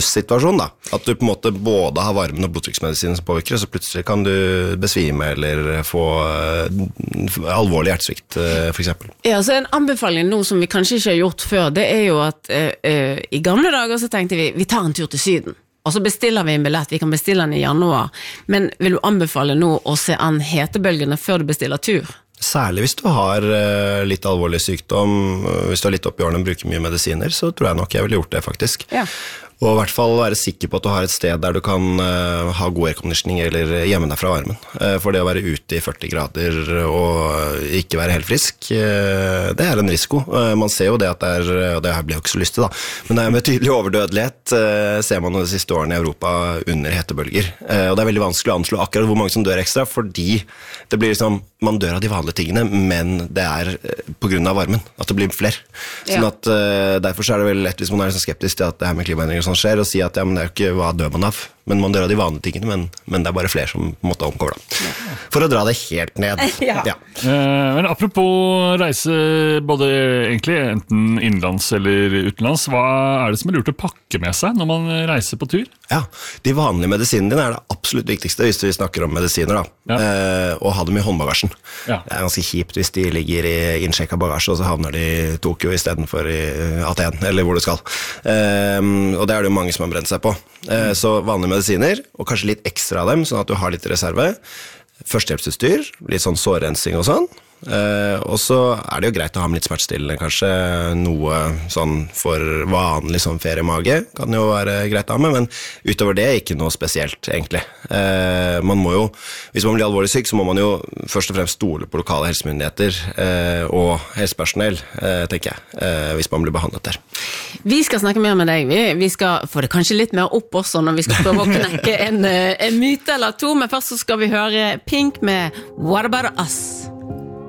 kollapssituasjon da, at du på en måte både har varmen og blodtrykksmedisinen som påvirker, så plutselig kan du besvime eller få alvorlig hjertesvikt for eksempel. Ja, så en anbefaling nå som vi kanskje ikke har gjort før, det jo at i gamle dager så tenkte vi tar en tur til Syden, og så bestiller vi en billett, vi kan bestille den i januar, men vil du anbefale nå å se an hetebølgene før du bestiller tur? Særlig hvis du har litt alvorlig sykdom, hvis du har litt opp i årene og bruker mye medisiner, så tror jeg nok jeg ville gjort det faktisk. Ja. Og i hvert fall være sikker på at du har et sted der du kan ha god airconditioning eller gjemme deg fra varmen. For det å være ute i 40 grader og ikke være helt frisk, det en risiko. Man ser jo det at og det her blir jo ikke så lystig da, men det med tydelig overdødelighet ser man de siste årene i Europa under hetebølger. Og det veldig vanskelig å anslå akkurat hvor mange som dør ekstra, fordi det blir liksom, man dør av de vanlige tingene, men det på grunn av varmen, at det blir flere. Sånn at derfor så det veldig lett hvis man liksom skeptisk til at det her med klimaendringer skjer, og si at ja, men det jo ikke hva dør man av, men man dør av de vanlige tingene, men det bare flere som måtte omkomme da. For å dra det helt ned. Ja. Men apropos reise, både egentlig enten innenlands eller utenlands, hva det som lurt å pakke med seg når man reiser på tur? Ja, de vanlige medisinene dine det absolutt viktigste hvis vi snakker om medisiner da, og ha dem i håndbagasjen. Ja. Det ganske kjipt hvis de ligger i innsjekket bagasje, og så havner de i Tokyo i stedet for i Aten, eller hvor du skal. Og det det jo mange som har brent seg på. Så vanlige medisiner, og kanskje litt ekstra av dem, sånn at du har litt reserve. Førstehjelpsutstyr, litt sånn sårrensing og sånn. Og så det jo greit å ha med litt smertestillende, kanskje noe sånn for vanlig sånn feriemage kan jo være greit å ha med, men utover det ikke noe spesielt egentlig. Man må jo, hvis man blir alvorlig syk, så må man jo først og fremst stole på lokale helsemyndigheter og helsepersonell, tenker jeg, hvis man blir behandlet der. Vi skal snakke mer med deg, vi skal få det kanskje litt mer opp også når vi skal prøve å knekke en myte eller to, men først så skal vi høre Pink med What About Us?